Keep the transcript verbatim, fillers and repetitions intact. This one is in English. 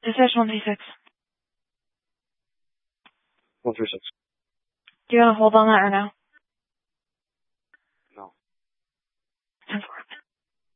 Just fish one three six. One three six. Do you want to hold on that or no?